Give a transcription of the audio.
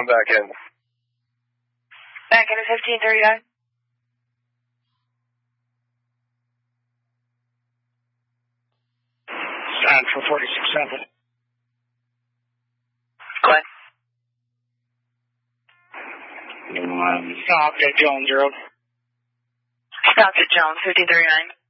I'm back in. Back in at 1539. Stand for 46-7. Glenn. Stopped at Jones Road. Stopped at Jones, 1539.